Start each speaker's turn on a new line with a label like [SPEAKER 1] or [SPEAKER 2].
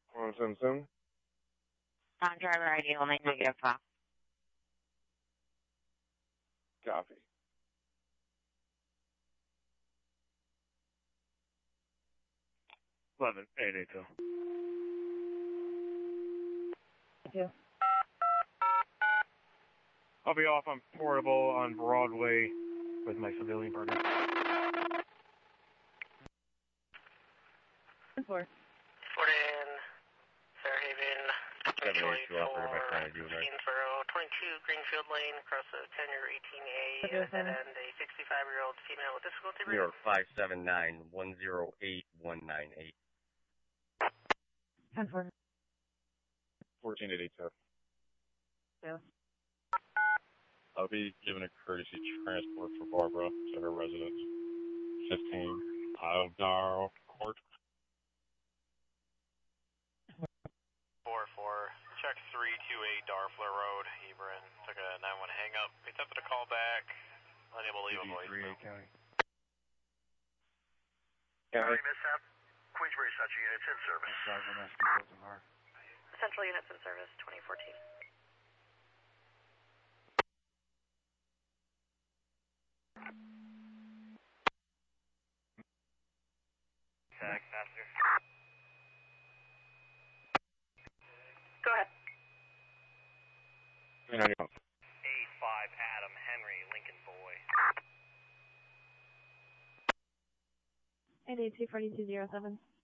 [SPEAKER 1] Simpson.
[SPEAKER 2] Non-driver ID only -5.
[SPEAKER 1] Copy.
[SPEAKER 3] Eleven 882.
[SPEAKER 4] Yeah.
[SPEAKER 3] I'll be off on Portable on Broadway with my civilian partner.
[SPEAKER 4] 4.
[SPEAKER 5] Fort in Fairhaven, Gainesboro, 22 Greenfield Lane, across the 10-year 18A, and a 65-year-old female with difficulty breathing.
[SPEAKER 6] New York 579-108-198.
[SPEAKER 4] 10-4.
[SPEAKER 1] 14887.
[SPEAKER 4] Yeah.
[SPEAKER 1] I'll be giving a courtesy transport for Barbara to her residence. 15 Isledale Court.
[SPEAKER 5] 4-4, check 328 Darfler Road, Hebron. Took a 9-1 hang up. Attempted to call back. Unable to leave a voice.
[SPEAKER 3] 38 County.
[SPEAKER 5] County mishap. Queensbury Central Units in service. Central Units in service, 2014. Tag, passenger. Go ahead.
[SPEAKER 1] 391.
[SPEAKER 5] 8-5 Adam Henry, Lincoln Boy.
[SPEAKER 4] 882-4207.